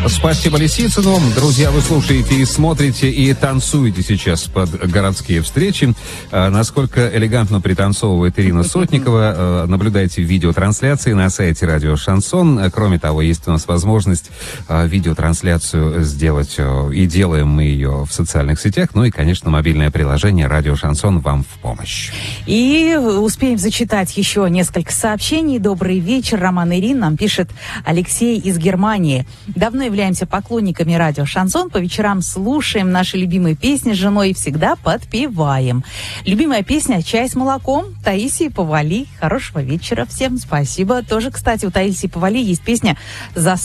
Спасибо Лисицыну. Друзья, вы слушаете и смотрите, и танцуете сейчас под городские встречи. Насколько элегантно пританцовывает Ирина Сотникова, наблюдайте видеотрансляции на сайте Радио Шансон. Кроме того, есть у нас возможность видеотрансляцию сделать, и делаем мы ее в социальных сетях. Ну и, конечно, мобильное приложение Радио Шансон вам в помощь. И успеем зачитать еще несколько сообщений. Добрый вечер, Роман и Ирина. Нам пишет Алексей из Германии. Давно являемся поклонниками радио Шансон. По вечерам слушаем наши любимые песни с женой и всегда подпеваем. Любимая песня «Чай с молоком» Таисии Повали. Хорошего вечера всем. Спасибо. Тоже, кстати, у Таисии Повали есть песня «За